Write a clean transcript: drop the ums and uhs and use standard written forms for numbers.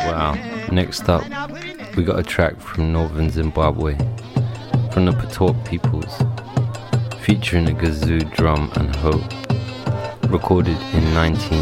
Wow. Next up, we got a track from Northern Zimbabwe, from the Patok Peoples, featuring a kazoo, drum and hope, recorded in